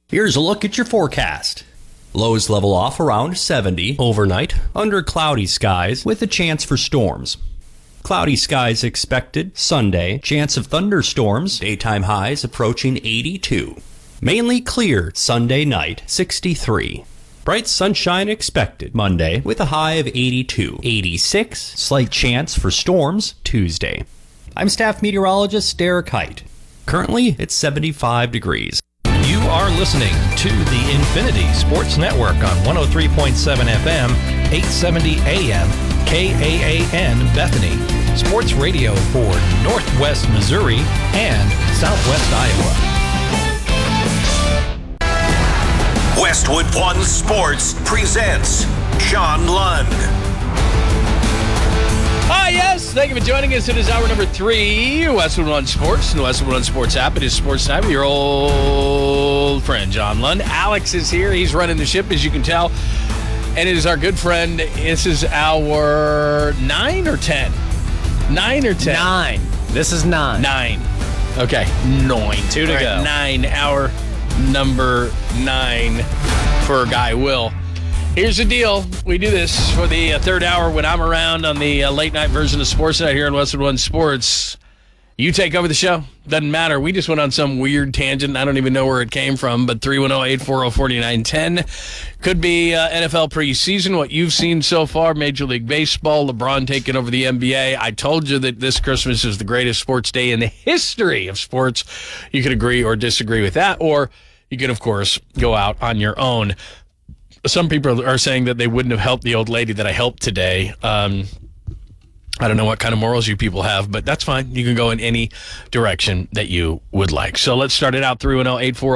Here's a look at your forecast. Lows level off around 70 overnight under cloudy skies with a chance for storms. Cloudy skies expected Sunday, chance of thunderstorms, daytime highs approaching 82. Mainly clear Sunday night, 63. Bright sunshine expected Monday with a high of 82. 86, slight chance for storms Tuesday. I'm staff meteorologist Derek Height. Currently, it's 75 degrees. You are listening to the Infinity Sports Network on 103.7 FM, 870 AM, KAAN Bethany. Sports radio for Northwest Missouri and Southwest Iowa. Westwood One Sports presents John Lund. Hi, yes. Thank you for joining us. It is hour number 3, Westwood One Sports, and the Westwood One Sports app. It is Sports Night with your old friend, John Lund. Alex is here. He's running the ship, as you can tell. And it is our good friend. This is our 9 or 10? 9 or 10? 9. This is 9. 9. Okay. 9. 2 to go. 9. Hour number 9 for Guy Will. Here's the deal. We do this for the third hour when I'm around on the late night version of Sports Night here on Westwood One Sports. You take over the show. Doesn't matter. We just went on some weird tangent. I don't even know where it came from, but 310-840-4910. Could be NFL preseason, what you've seen so far, Major League Baseball, LeBron taking over the NBA. I told you that this Christmas is the greatest sports day in the history of sports. You could agree or disagree with that, or you could, of course, go out on your own. Some people are saying that they wouldn't have helped the old lady that I helped today. I don't know what kind of morals you people have, but that's fine. You can go in any direction that you would like. So let's start it out, 310-840.